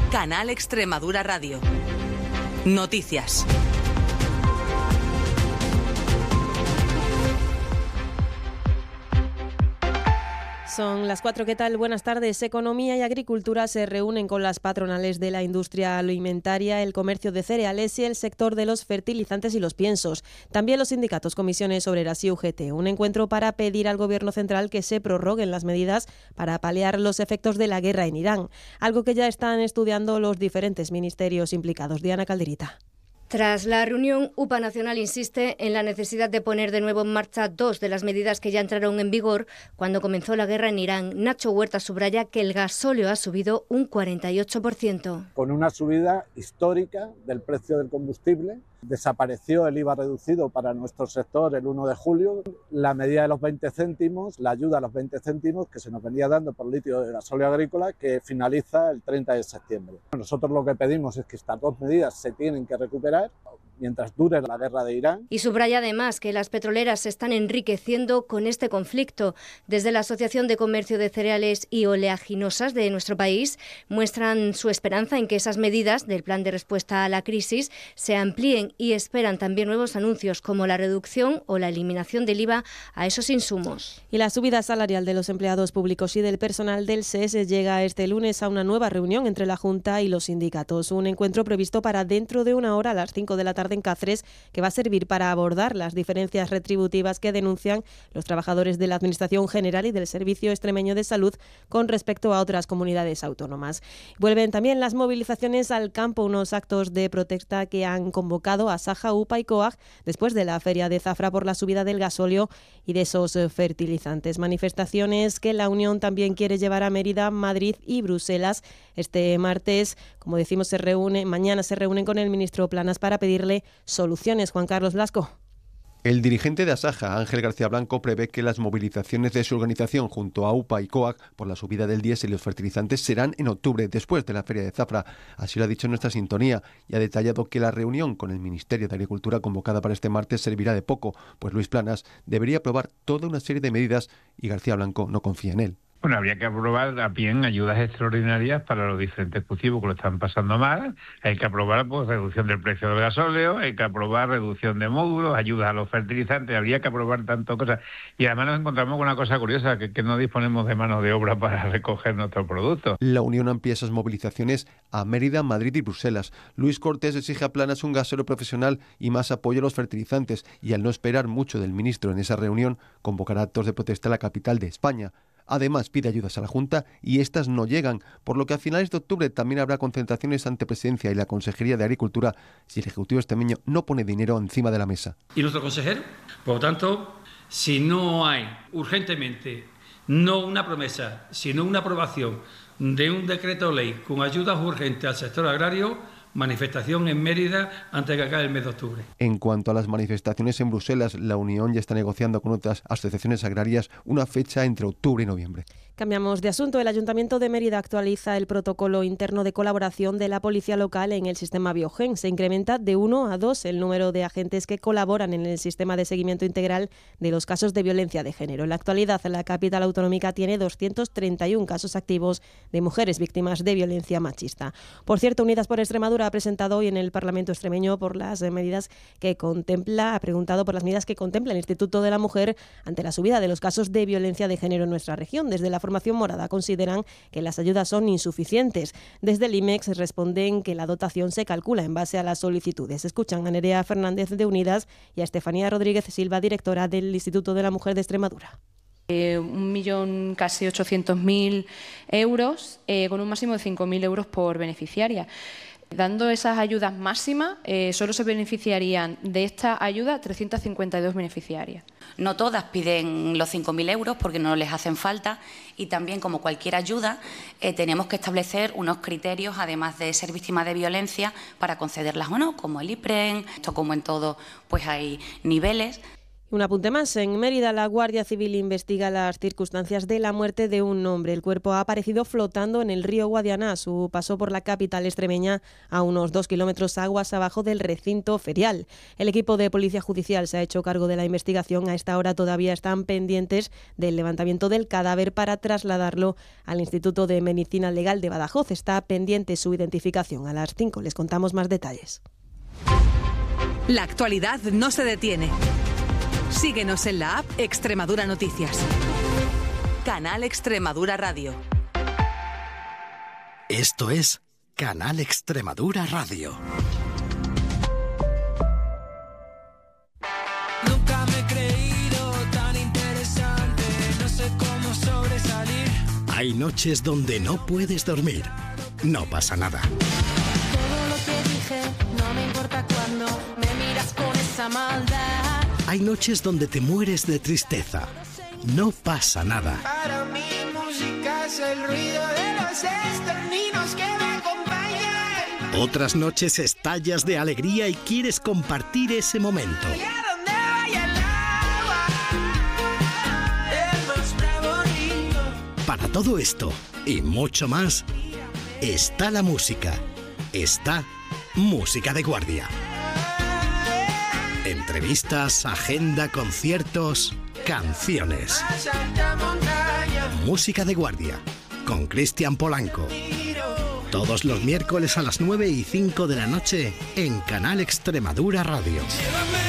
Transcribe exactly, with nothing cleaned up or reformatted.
Canal Extremadura Radio. Noticias. Son las cuatro, ¿qué tal? Buenas tardes. Economía y Agricultura se reúnen con las patronales de la industria alimentaria, el comercio de cereales y el sector de los fertilizantes y los piensos. También los sindicatos, comisiones obreras y U G T. Un encuentro para pedir al Gobierno central que se prorroguen las medidas para paliar los efectos de la guerra en Irán, algo que ya están estudiando los diferentes ministerios implicados. Diana Calderita. Tras la reunión, U P A Nacional insiste en la necesidad de poner de nuevo en marcha dos de las medidas que ya entraron en vigor cuando comenzó la guerra en Irán. Nacho Huerta subraya que el gasóleo ha subido un cuarenta y ocho por ciento. Con una subida histórica del precio del combustible, desapareció el I V A reducido para nuestro sector el uno de julio, la medida de los veinte céntimos, la ayuda a los veinte céntimos que se nos venía dando por litro de gasóleo agrícola, que finaliza el treinta de septiembre. Nosotros lo que pedimos es que estas dos medidas se tienen que recuperar mientras dure la guerra de Irán. Y subraya además que las petroleras se están enriqueciendo con este conflicto. Desde la Asociación de Comercio de Cereales y Oleaginosas de nuestro país muestran su esperanza en que esas medidas del plan de respuesta a la crisis se amplíen y esperan también nuevos anuncios como la reducción o la eliminación del I V A a esos insumos. Y la subida salarial de los empleados públicos y del personal del S E S llega este lunes a una nueva reunión entre la Junta y los sindicatos. Un encuentro previsto para dentro de una hora a las cinco de la tarde en Cáceres, que va a servir para abordar las diferencias retributivas que denuncian los trabajadores de la Administración General y del Servicio Extremeño de Salud con respecto a otras comunidades autónomas. Vuelven también las movilizaciones al campo, unos actos de protesta que han convocado a Saja, U P A y COAG después de la feria de Zafra por la subida del gasóleo y de esos fertilizantes. Manifestaciones que la Unión también quiere llevar a Mérida, Madrid y Bruselas. Este martes, como decimos, se reúne, mañana se reúnen con el ministro Planas para pedirle soluciones. Juan Carlos Blasco. El dirigente de Asaja, Ángel García Blanco, prevé que las movilizaciones de su organización junto a U P A y COAG por la subida del diésel y los fertilizantes serán en octubre, después de la Feria de Zafra. Así lo ha dicho en nuestra sintonía y ha detallado que la reunión con el Ministerio de Agricultura convocada para este martes servirá de poco, pues Luis Planas debería aprobar toda una serie de medidas y García Blanco no confía en él. Bueno, habría que aprobar también ayudas extraordinarias para los diferentes cultivos que lo están pasando mal. Hay que aprobar pues reducción del precio del gasóleo, hay que aprobar reducción de módulos, ayudas a los fertilizantes, habría que aprobar tantas cosas. Y además nos encontramos con una cosa curiosa, que, que no disponemos de mano de obra para recoger nuestros productos. La Unión amplía esas movilizaciones a Mérida, Madrid y Bruselas. Luis Cortés exige a Planas un gasóleo profesional y más apoyo a los fertilizantes, y al no esperar mucho del ministro en esa reunión, convocará actos de protesta en la capital de España. Además, pide ayudas a la Junta y estas no llegan, por lo que a finales de octubre también habrá concentraciones ante Presidencia y la Consejería de Agricultura si el Ejecutivo extremeño no pone dinero encima de la mesa. ¿Y nuestro consejero? Por lo tanto, si no hay urgentemente, no una promesa, sino una aprobación de un decreto ley con ayudas urgentes al sector agrario, manifestación en Mérida antes de que acabe el mes de octubre. En cuanto a las manifestaciones en Bruselas, la Unión ya está negociando con otras asociaciones agrarias una fecha entre octubre y noviembre. Cambiamos de asunto. El Ayuntamiento de Mérida actualiza el protocolo interno de colaboración de la Policía Local en el sistema Biogen. Se incrementa de uno a dos el número de agentes que colaboran en el sistema de seguimiento integral de los casos de violencia de género. En la actualidad, la capital autonómica tiene doscientos treinta y uno casos activos de mujeres víctimas de violencia machista. Por cierto, Unidas por Extremadura ha presentado hoy en el Parlamento extremeño por las medidas que contempla, ha preguntado por las medidas que contempla el Instituto de la Mujer ante la subida de los casos de violencia de género en nuestra región. Desde la Formación Morada consideran que las ayudas son insuficientes. Desde el IMEX responden que la dotación se calcula en base a las solicitudes. Escuchan a Nerea Fernández de Unidas y a Estefanía Rodríguez Silva, directora del Instituto de la Mujer de Extremadura. Eh, un millón casi ochocientos mil euros eh, con un máximo de cinco mil euros por beneficiaria. Dando esas ayudas máximas, eh, solo se beneficiarían de esta ayuda trescientas cincuenta y dos beneficiarias. No todas piden los cinco mil euros porque no les hacen falta y también, como cualquier ayuda, eh, tenemos que establecer unos criterios, además de ser víctima de violencia, para concederlas o no, como el IPREN, esto como en todo, pues hay niveles. Un apunte más. En Mérida, la Guardia Civil investiga las circunstancias de la muerte de un hombre. El cuerpo ha aparecido flotando en el río Guadiana a su paso por la capital extremeña, a unos dos kilómetros aguas abajo del recinto ferial. El equipo de Policía Judicial se ha hecho cargo de la investigación. A esta hora todavía están pendientes del levantamiento del cadáver para trasladarlo al Instituto de Medicina Legal de Badajoz. Está pendiente su identificación. A las cinco les contamos más detalles. La actualidad no se detiene. Síguenos en la app Extremadura Noticias. Canal Extremadura Radio. Esto es Canal Extremadura Radio. Nunca me he creído tan interesante, no sé cómo sobresalir. Hay noches donde no puedes dormir. No pasa nada. Todo lo que dije, no me importa cuando me miras con esa maldad. Hay noches donde te mueres de tristeza. No pasa nada. Para mí música es el ruido de los estorninos que me acompañan. Otras noches estallas de alegría y quieres compartir ese momento. Y a donde vaya el agua, el más bonito. Para todo esto y mucho más, está la música. Está Música de Guardia. Entrevistas, agenda, conciertos, canciones. Música de Guardia, con Cristian Polanco. Todos los miércoles a las nueve y cinco de la noche en Canal Extremadura Radio.